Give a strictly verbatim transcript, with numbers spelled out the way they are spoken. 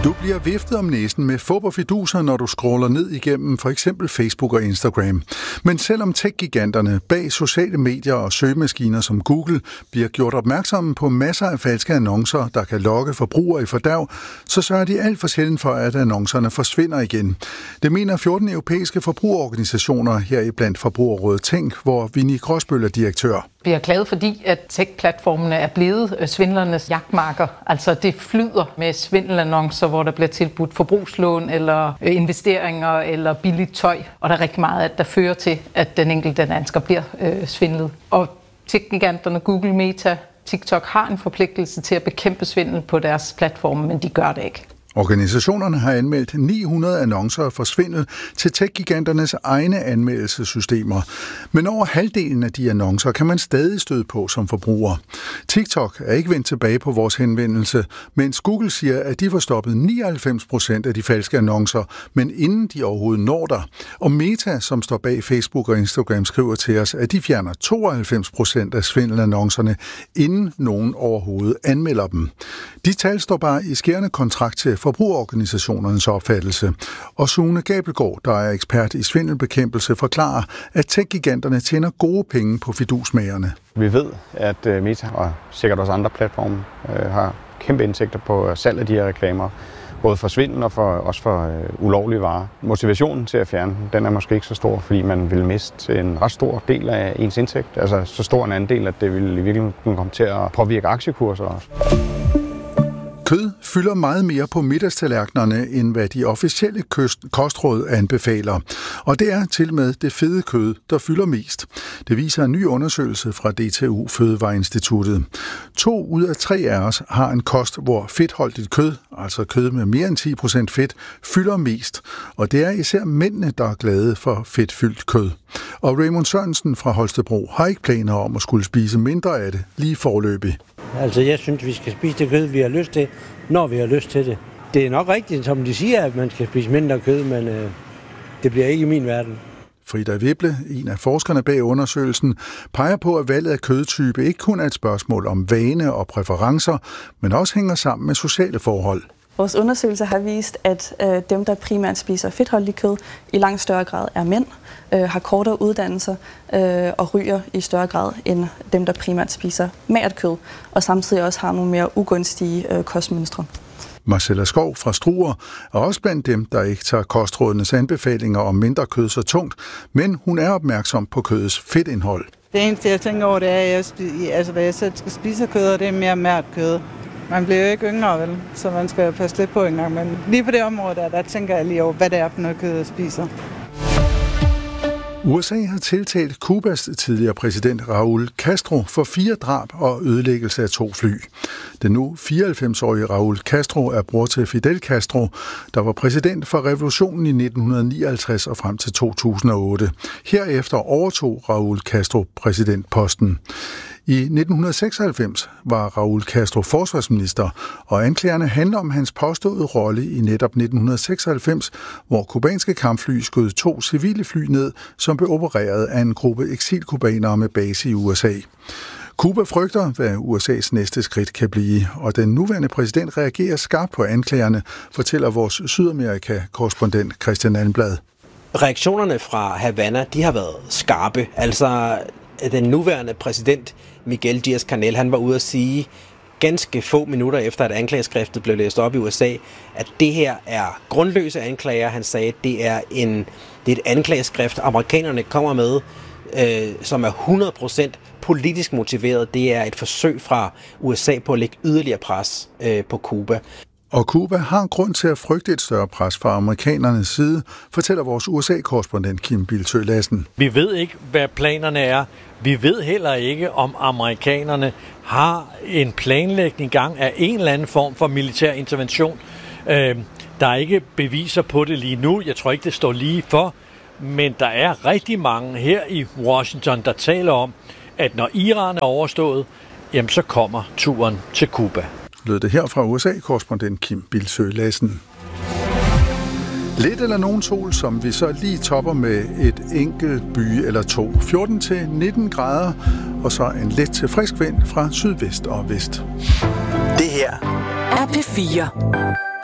Du bliver viftet om næsen med fup og fiduser, når du scroller ned igennem for eksempel Facebook og Instagram. Men selvom tech-giganterne bag sociale medier og søgemaskiner som Google bliver gjort opmærksomme på masser af falske annoncer, der kan lokke forbrugere i fordærv, så sørger de alt for sjældent for, at annoncerne forsvinder igen. Det mener fjorten europæiske forbrugerorganisationer heriblandt Forbrugerrådet Tænk, hvor Vinnie Gråsbøl er direktør. Vi er glade, fordi at tech-platformene er blevet svindlernes jagtmarker. Altså det flyder med svindelannoncer, hvor der bliver tilbudt forbrugslån eller investeringer eller billigt tøj. Og der er rigtig meget, at der fører til, at den enkelte dansker bliver øh, svindlet. Og tech-giganterne Google, Meta, TikTok har en forpligtelse til at bekæmpe svindel på deres platforme, men de gør det ikke. Organisationerne har anmeldt ni hundrede annoncer for svindel til tech-giganternes egne anmeldelsessystemer. Men over halvdelen af de annoncer kan man stadig støde på som forbruger. TikTok er ikke vendt tilbage på vores henvendelse, mens Google siger, at de får stoppet nioghalvfems procent af de falske annoncer, men inden de overhovedet når der. Og Meta, som står bag Facebook og Instagram, skriver til os, at de fjerner tooghalvfems procent af svindelannoncerne, inden nogen overhovedet anmelder dem. De tal står bare i skærende kontrakt til forbrugerorganisationernes opfattelse. Og Sune Gabelgaard, der er ekspert i svindelbekæmpelse, forklarer, at tech-giganterne tjener gode penge på fidusmagerne. Vi ved, at Meta og sikkert også andre platforme øh, har kæmpe indtægter på salg af de her reklamer, både for svindel og for, også for øh, ulovlige varer. Motivationen til at fjerne den er måske ikke så stor, fordi man vil miste en ret stor del af ens indtægt. Altså så stor en andel, at det vil i virkeligheden kunne komme til at påvirke aktiekurser også. Kød fylder meget mere på middagstallerkenerne, end hvad de officielle kostråd anbefaler. Og det er til med det fede kød, der fylder mest. Det viser en ny undersøgelse fra D T U Fødevareinstituttet. To ud af tre af os har en kost, hvor fedtholdigt kød, altså kød med mere end ti procent fedt, fylder mest. Og det er især mændene, der er glade for fedtfyldt kød. Og Raymond Sørensen fra Holstebro har ikke planer om at skulle spise mindre af det lige foreløbig. Altså, jeg synes, vi skal spise det kød, vi har lyst til, når vi har lyst til det. Det er nok rigtigt, som de siger, at man skal spise mindre kød, men øh, det bliver ikke i min verden. Frida Wibble, en af forskerne bag undersøgelsen, peger på, at valget af kødtype ikke kun er et spørgsmål om vane og præferencer, men også hænger sammen med sociale forhold. Vores undersøgelser har vist, at øh, dem, der primært spiser fedtholdigt kød, i langt større grad er mænd, øh, har kortere uddannelser øh, og ryger i større grad end dem, der primært spiser magert kød, og samtidig også har nogle mere ugunstige øh, kostmønstre. Marcella Skov fra Struer er også blandt dem, der ikke tager kostrådenes anbefalinger om mindre kød så tungt, men hun er opmærksom på kødets fedtindhold. Det eneste, jeg tænker over, det er, at jeg, spi- altså, hvad jeg selv skal spise kød, og det er mere mært kød. Man bliver jo ikke yngre, vel? Så man skal passe lidt på en gang. Men lige på det område, der, der tænker jeg lige over, hvad det er for noget kød, jeg spiser. U S A har tiltalt Cubas tidligere præsident Raúl Castro for fire drab og ødelæggelse af to fly. Den nu fireoghalvfems-årige Raúl Castro er bror til Fidel Castro, der var præsident for revolutionen i nitten nioghalvtreds og frem til to tusind og otte. Herefter overtog Raúl Castro præsidentposten. I nitten seksoghalvfems var Raúl Castro forsvarsminister, og anklagerne handler om hans påståede rolle i netop nitten seksoghalvfems, hvor kubanske kampfly skød to civile fly ned, som blev opereret af en gruppe eksilkubanere med base i U S A. Cuba frygter, hvad U S A's næste skridt kan blive, og den nuværende præsident reagerer skarpt på anklagerne, fortæller vores Sydamerika-korrespondent Christian Almblad. Reaktionerne fra Havana, de har været skarpe. Altså, den nuværende præsident Miguel Díaz-Canel, han var ude at sige ganske få minutter efter, at anklageskriftet blev læst op i U S A, at det her er grundløse anklager. Han sagde, at det er, en, det er et anklageskrift, amerikanerne kommer med, øh, som er hundrede procent politisk motiveret. Det er et forsøg fra U S A på at lægge yderligere pres øh, på Cuba. Og Cuba har grund til at frygte et større pres fra amerikanernes side, fortæller vores U S A-korrespondent Kim Bildsøe Lassen. Vi ved ikke, hvad planerne er. Vi ved heller ikke, om amerikanerne har en planlægning i gang af en eller anden form for militær intervention. Øh, der er ikke beviser på det lige nu. Jeg tror ikke, det står lige for. Men der er rigtig mange her i Washington, der taler om, at når Iran er overstået, jamen så kommer turen til Cuba. Lød det her fra U S A-korrespondent Kim Bildsøe Lassen. Lidt eller nogen sol, som vi så lige topper med et enkelt by eller to. fjorten til nitten grader, og så en let til frisk vind fra sydvest og vest. Det her er P fire.